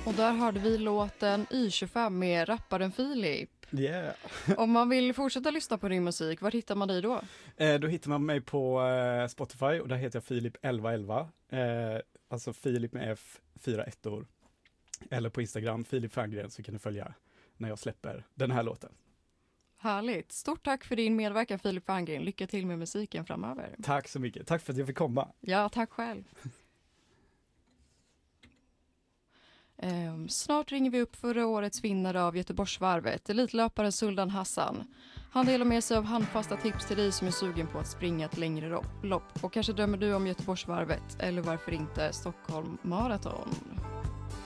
Och där hörde vi låten Y25 med rapparen Filip. Yeah. Om man vill fortsätta lyssna på din musik, var hittar man dig då? Då hittar man mig på Spotify och där heter jag Filip 1111. Alltså Filip med F, 4 ettor. Eller på Instagram, Filip Ferngren, så kan du följa när jag släpper den här låten. Härligt. Stort tack för din medverkan Filip Ferngren. Lycka till med musiken framöver. Tack så mycket. Tack för att jag fick komma. Ja, tack själv. Snart ringer vi upp förra årets vinnare av Göteborgsvarvet, elitlöparen Suldan Hassan. Han delar med sig av handfasta tips till dig som är sugen på att springa ett längre lopp. Och kanske drömmer du om Göteborgsvarvet eller varför inte Stockholm Marathon.